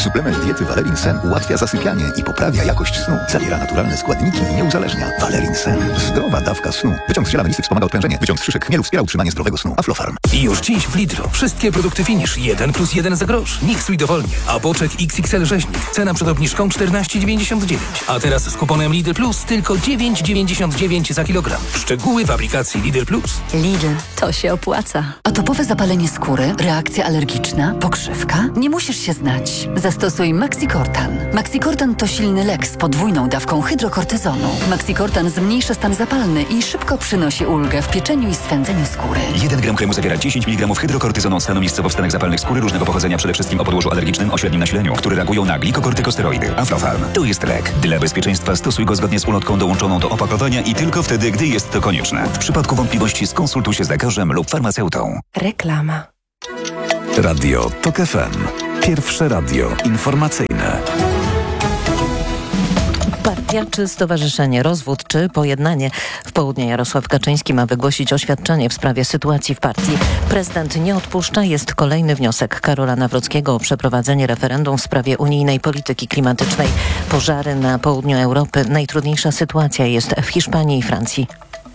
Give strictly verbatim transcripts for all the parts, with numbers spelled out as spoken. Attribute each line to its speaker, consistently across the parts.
Speaker 1: Suplement diety Valerin Sen ułatwia zasypianie i poprawia jakość snu. Zawiera naturalne składniki i nie uzależnia. Valerin Sen. Zdrowa dawka snu. Wyciąg z ziela melisy wspomaga odprężenie. Wyciąg z szyszek chmielu wspiera utrzymanie zdrowego snu. Aflofarm.
Speaker 2: I już dziś w Lidlu wszystkie produkty Finish jeden plus jeden za grosz. Miksuj dowolnie. A boczek X X L rzeźnik. Cena przed obniżką czternaście dziewięćdziesiąt dziewięć. A teraz z kuponem Lidl Plus tylko dziewięć dziewięćdziesiąt dziewięć za kilogram. Szczegóły w aplikacji Lidl Plus.
Speaker 3: Lidl, to się opłaca. Atopowe zapalenie skóry, reakcja alergiczna, pokrzywka? Nie musisz się znać. Zastosuj Maxicortan. Maxicortan to silny lek z podwójną dawką hydrokortyzonu. Maxicortan zmniejsza stan zapalny i szybko przynosi ulgę w pieczeniu i swędzeniu skóry.
Speaker 4: jeden gram kremu zawiera dziesięć miligramów hydrokortyzonu od stanu miejscowo wstanek zapalnych skóry różnego pochodzenia, przede wszystkim o podłożu alergicznym o średnim nasileniu, które reagują na glikokortykosteroidy. Aflofarm. To jest lek. Dla bezpieczeństwa stosuj go zgodnie z ulotką dołączoną do opakowania i tylko wtedy, gdy jest to konieczne. W przypadku wątpliwości skonsultuj się z lekarzem lub farmaceutą.
Speaker 5: Reklama.
Speaker 6: Radio TOK F M. Pierwsze radio informacyjne.
Speaker 7: Partia czy stowarzyszenie, rozwód czy pojednanie? W południe Jarosław Kaczyński ma wygłosić oświadczenie w sprawie sytuacji w partii. Prezydent nie odpuszcza. Jest kolejny wniosek Karola Nawrockiego o przeprowadzenie referendum w sprawie unijnej polityki klimatycznej. Pożary na południu Europy. Najtrudniejsza sytuacja jest w Hiszpanii i Francji.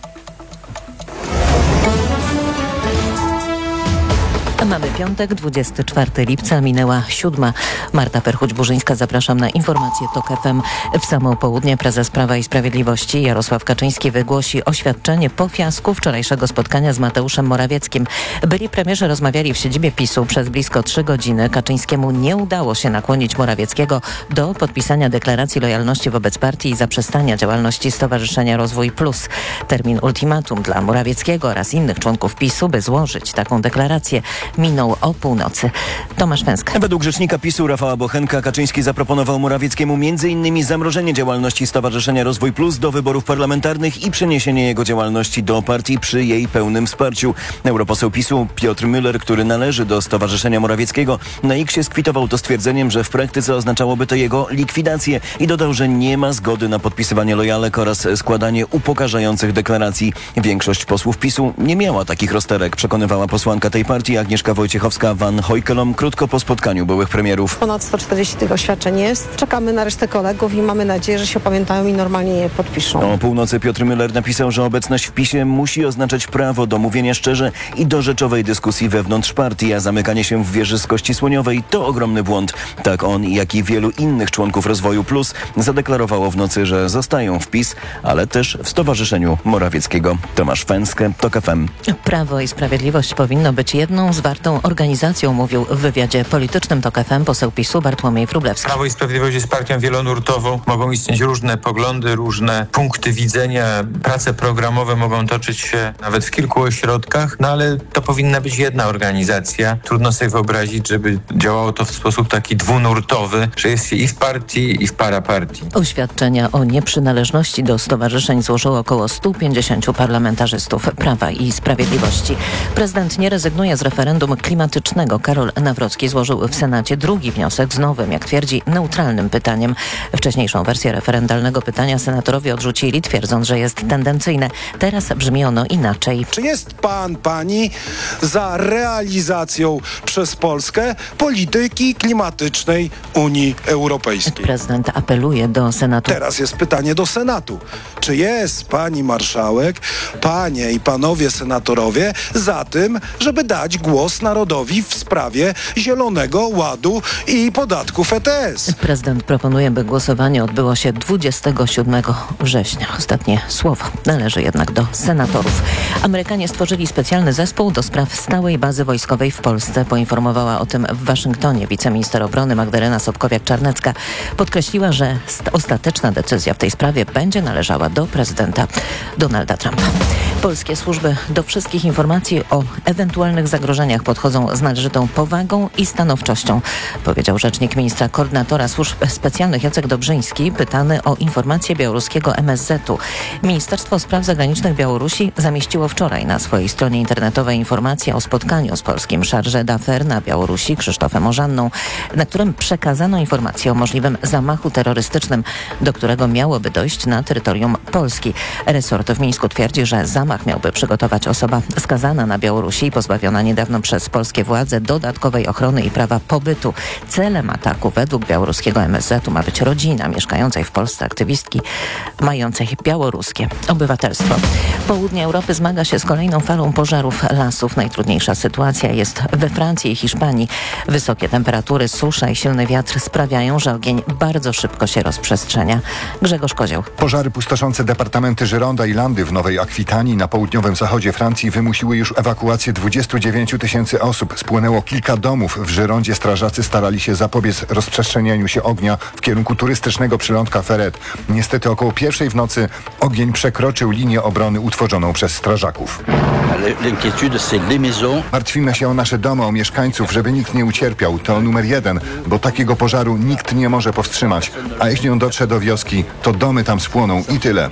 Speaker 7: Mamy piątek, dwudziestego czwartego lipca, minęła siódma. Marta Perchuć-Burzyńska, zapraszam na informacje TOK F M. W samo południe prezes Prawa i Sprawiedliwości Jarosław Kaczyński wygłosi oświadczenie po fiasku wczorajszego spotkania z Mateuszem Morawieckim. Byli premierzy rozmawiali w siedzibie PiSu przez blisko trzy godziny. Kaczyńskiemu nie udało się nakłonić Morawieckiego do podpisania deklaracji lojalności wobec partii i zaprzestania działalności Stowarzyszenia Rozwój Plus. Termin ultimatum dla Morawieckiego oraz innych członków PiSu, by złożyć taką deklarację, minął o północy. Tomasz Węsk.
Speaker 8: Według rzecznika PiSu Rafała Bochenka Kaczyński zaproponował Morawieckiemu między innymi zamrożenie działalności Stowarzyszenia Rozwój Plus do wyborów parlamentarnych i przeniesienie jego działalności do partii przy jej pełnym wsparciu. Europoseł PiSu Piotr Müller, który należy do Stowarzyszenia Morawieckiego, na X skwitował to stwierdzeniem, że w praktyce oznaczałoby to jego likwidację i dodał, że nie ma zgody na podpisywanie lojalek oraz składanie upokarzających deklaracji. Większość posłów PiSu nie miała takich rozterek, przekonywała posłanka tej partii Agnieszka Wojciechowska-Van Hojkelom krótko po spotkaniu byłych premierów.
Speaker 9: Ponad sto czterdzieści tych oświadczeń jest. Czekamy na resztę kolegów i mamy nadzieję, że się opamiętają i normalnie je podpiszą.
Speaker 8: O północy Piotr Müller napisał, że obecność w PiSie musi oznaczać prawo do mówienia szczerze i do rzeczowej dyskusji wewnątrz partii, a zamykanie się w wieży z kości słoniowej to ogromny błąd. Tak on, jak i wielu innych członków Rozwoju Plus zadeklarowało w nocy, że zostają w PiS, ale też w Stowarzyszeniu Morawieckiego. Tomasz Węskę, TOK F M.
Speaker 7: Prawo i Sprawiedliwość powinno być jedną z wartą organizacją, mówił w wywiadzie politycznym TOK F M poseł PiSu Bartłomiej Wróblewski.
Speaker 10: Prawo i Sprawiedliwość jest partią wielonurtową. Mogą istnieć różne poglądy, różne punkty widzenia. Prace programowe mogą toczyć się nawet w kilku ośrodkach, no ale to powinna być jedna organizacja. Trudno sobie wyobrazić, żeby działało to w sposób taki dwunurtowy, że jest się i w partii, i w parapartii.
Speaker 7: Oświadczenia o nieprzynależności do stowarzyszeń złożyło około stu pięćdziesięciu parlamentarzystów Prawa i Sprawiedliwości. Prezydent nie rezygnuje z referendum klimatycznego. Karol Nawrocki złożył w Senacie drugi wniosek z nowym, jak twierdzi, neutralnym pytaniem. Wcześniejszą wersję referendalnego pytania senatorowie odrzucili, twierdząc, że jest tendencyjne. Teraz brzmi ono inaczej.
Speaker 11: Czy jest pan, pani za realizacją przez Polskę polityki klimatycznej Unii Europejskiej?
Speaker 7: Prezydent apeluje do Senatu.
Speaker 11: Teraz jest pytanie do Senatu. Czy jest pani marszałek, panie i panowie senatorowie za tym, żeby dać głos narodowi w sprawie Zielonego Ładu i podatków E T S?
Speaker 7: Prezydent proponuje, by głosowanie odbyło się dwudziestego siódmego września. Ostatnie słowo należy jednak do senatorów. Amerykanie stworzyli specjalny zespół do spraw stałej bazy wojskowej w Polsce. Poinformowała o tym w Waszyngtonie wiceminister obrony Magdalena Sobkowiak-Czarnecka. Podkreśliła, że ostateczna decyzja w tej sprawie będzie należała do prezydenta Donalda Trumpa. Polskie służby do wszystkich informacji o ewentualnych zagrożeniach podchodzą z należytą powagą i stanowczością, powiedział rzecznik ministra koordynatora służb specjalnych Jacek Dobrzyński, pytany o informacje białoruskiego M S Z-u. Ministerstwo Spraw Zagranicznych Białorusi zamieściło wczoraj na swojej stronie internetowej informacje o spotkaniu z polskim chargé d'affaires na Białorusi Krzysztofem Ożanną, na którym przekazano informacje o możliwym zamachu terrorystycznym, do którego miałoby dojść na terytorium Polski. Resort w Mińsku twierdzi, że zamach zamach miałby przygotować osoba skazana na Białorusi i pozbawiona niedawno przez polskie władze dodatkowej ochrony i prawa pobytu. Celem ataku według białoruskiego M S Z u ma być rodzina mieszkającej w Polsce aktywistki mającej białoruskie obywatelstwo. Południe Europy zmaga się z kolejną falą pożarów lasów. Najtrudniejsza sytuacja jest we Francji i Hiszpanii. Wysokie temperatury, susza i silny wiatr sprawiają, że ogień bardzo szybko się rozprzestrzenia. Grzegorz Kozioł.
Speaker 5: Pożary pustoszące departamenty Żyronda i Landy w Nowej Akwitanii na południowym zachodzie Francji wymusiły już ewakuację dwudziestu dziewięciu tysięcy osób. Spłynęło kilka domów. W Żyrondzie strażacy starali się zapobiec rozprzestrzenianiu się ognia w kierunku turystycznego przylądka Ferret. Niestety około pierwszej w nocy ogień przekroczył linię obrony utworzoną przez strażaków. Martwimy się o nasze domy, o mieszkańców, żeby nikt nie ucierpiał. To numer jeden, bo takiego pożaru nikt nie może powstrzymać. A jeśli on dotrze do wioski, to domy tam spłoną i tyle.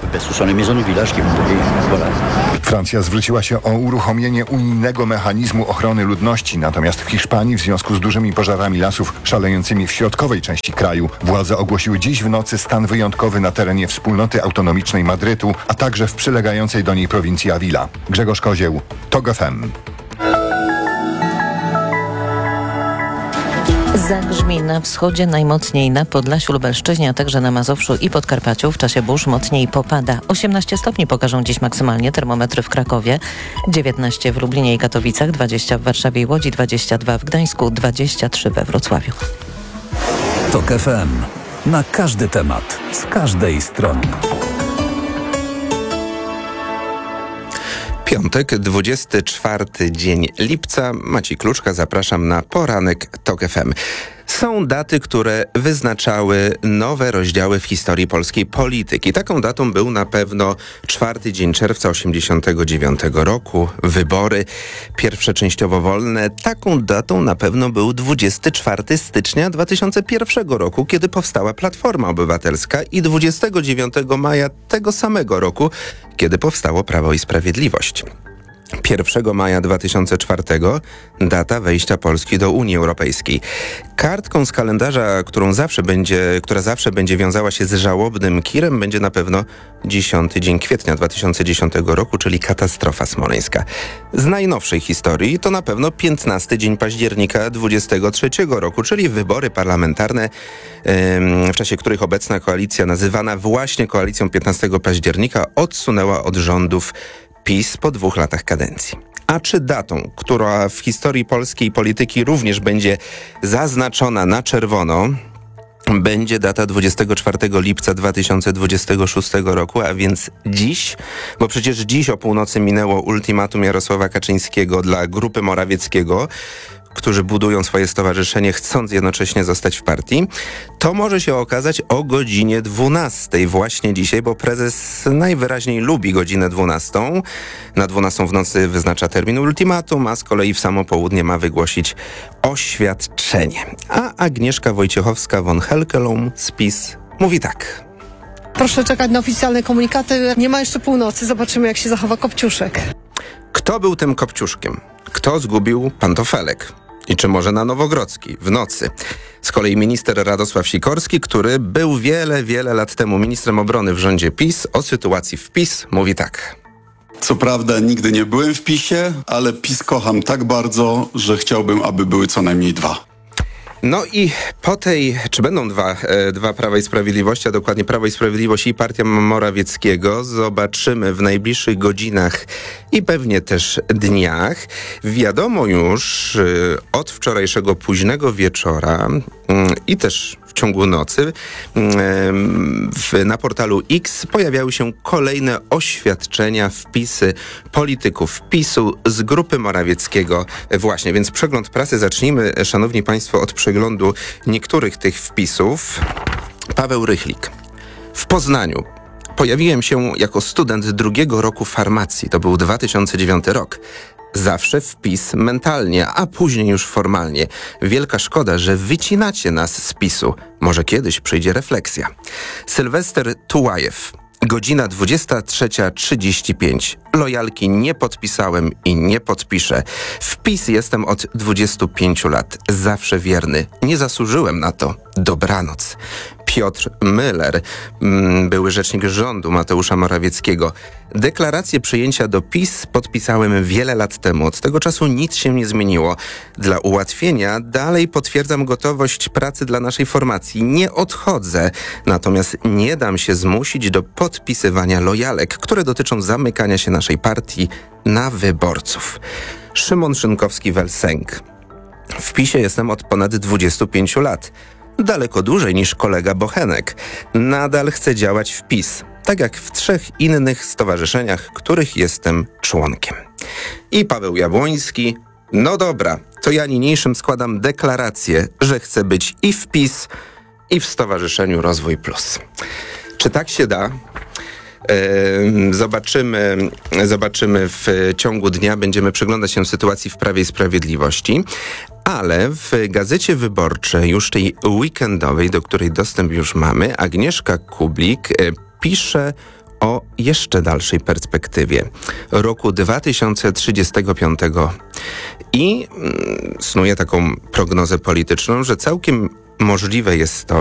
Speaker 5: Francja zwróciła się o uruchomienie unijnego mechanizmu ochrony ludności. Natomiast w Hiszpanii w związku z dużymi pożarami lasów szalejącymi w środkowej części kraju władze ogłosiły dziś w nocy stan wyjątkowy na terenie wspólnoty autonomicznej Madrytu, a także w przylegającej do niej prowincji Avila. Grzegorz Kozieł, TOG F M.
Speaker 7: Zagrzmi na wschodzie, najmocniej na Podlasiu, Lubelszczyźnie, a także na Mazowszu i Podkarpaciu. W czasie burz mocniej popada. osiemnaście stopni pokażą dziś maksymalnie termometry w Krakowie, dziewiętnaście w Lublinie i Katowicach, dwadzieścia w Warszawie i Łodzi, dwadzieścia dwa w Gdańsku, dwadzieścia trzy we Wrocławiu.
Speaker 6: TOG F M. Na każdy temat, z każdej strony.
Speaker 12: Piątek, dwudziesty czwarty dzień lipca. Maciej Kluczka, zapraszam na poranek TOG F M. Są daty, które wyznaczały nowe rozdziały w historii polskiej polityki. Taką datą był na pewno czwarty dzień czerwca osiemdziesiątego dziewiątego roku, wybory, pierwsze częściowo wolne. Taką datą na pewno był dwudziestego czwartego stycznia dwa tysiące pierwszego roku, kiedy powstała Platforma Obywatelska, i dwudziestego dziewiątego maja tego samego roku, kiedy powstało Prawo i Sprawiedliwość. pierwszego maja dwa tysiące czwartego data wejścia Polski do Unii Europejskiej. Kartką z kalendarza, którą zawsze będzie, która zawsze będzie wiązała się z żałobnym kirem, będzie na pewno dziesiąty dzień kwietnia dwa tysiące dziesiątego roku, czyli katastrofa smoleńska. Z najnowszej historii to na pewno piętnasty dzień października dwudziestego trzeciego roku, czyli wybory parlamentarne, w czasie których obecna koalicja, nazywana właśnie koalicją piętnastego października, odsunęła od rządów PiS po dwóch latach kadencji. A czy datą, która w historii polskiej polityki również będzie zaznaczona na czerwono, będzie data dwudziestego czwartego lipca dwa tysiące dwudziestego szóstego roku, a więc dziś, bo przecież dziś o północy minęło ultimatum Jarosława Kaczyńskiego dla Grupy Morawieckiego, którzy budują swoje stowarzyszenie, chcąc jednocześnie zostać w partii, to może się okazać o godzinie dwunastej właśnie dzisiaj, bo prezes najwyraźniej lubi godzinę dwunastą. Na dwunastą w nocy wyznacza termin ultimatum, a z kolei w samo południe ma wygłosić oświadczenie. A Agnieszka Wojciechowska-von Helkelum z PiS mówi tak.
Speaker 9: Proszę czekać na oficjalne komunikaty. Nie ma jeszcze północy. Zobaczymy, jak się zachowa Kopciuszek.
Speaker 12: Kto był tym Kopciuszkiem? Kto zgubił pantofelek? I czy może na Nowogrodzki w nocy? Z kolei minister Radosław Sikorski, który był wiele, wiele lat temu ministrem obrony w rządzie PiS, o sytuacji w PiS mówi tak.
Speaker 13: Co prawda nigdy nie byłem w PiSie, ale PiS kocham tak bardzo, że chciałbym, aby były co najmniej dwa.
Speaker 12: No i po tej, czy będą dwa, e, dwa Prawa i Sprawiedliwości, a dokładnie Prawo i Sprawiedliwość i Partia Morawieckiego, zobaczymy w najbliższych godzinach i pewnie też dniach. Wiadomo już e, od wczorajszego późnego wieczora e, i też w ciągu nocy e, w, na portalu X pojawiały się kolejne oświadczenia, wpisy polityków PiSu z Grupy Morawieckiego właśnie. Więc przegląd prasy zacznijmy, szanowni państwo, od przeglądu niektórych tych wpisów. Paweł Rychlik. W Poznaniu pojawiłem się jako student drugiego roku farmacji. To był dwa tysiące dziewiąty rok. Zawsze wpis mentalnie, a później już formalnie. Wielka szkoda, że wycinacie nas z PiSu. Może kiedyś przyjdzie refleksja. Sylwester Tułajew. Godzina dwudziesta trzecia trzydzieści pięć. Lojalki nie podpisałem i nie podpiszę. W PiS jestem od dwudziestu pięciu lat. Zawsze wierny. Nie zasłużyłem na to. Dobranoc. Piotr Müller, były rzecznik rządu Mateusza Morawieckiego. Deklarację przyjęcia do PiS podpisałem wiele lat temu. Od tego czasu nic się nie zmieniło. Dla ułatwienia dalej potwierdzam gotowość pracy dla naszej formacji. Nie odchodzę, natomiast nie dam się zmusić do podpisywania lojalek, które dotyczą zamykania się naszej partii na wyborców. Szymon Szynkowski-Welsenk. W PiSie jestem od ponad dwudziestu pięciu lat. Daleko dłużej niż kolega Bochenek. Nadal chcę działać w PiS, tak jak w trzech innych stowarzyszeniach, których jestem członkiem. I Paweł Jabłoński. No dobra, to ja niniejszym składam deklarację, że chcę być i w PiS, i w Stowarzyszeniu Rozwój Plus. Czy tak się da? Zobaczymy, zobaczymy w ciągu dnia, będziemy przyglądać się sytuacji w Prawie i Sprawiedliwości, ale w Gazecie Wyborczej, już tej weekendowej, do której dostęp już mamy, Agnieszka Kublik pisze o jeszcze dalszej perspektywie, roku dwa tysiące trzydziestego piątego i snuje taką prognozę polityczną, że całkiem możliwe jest to,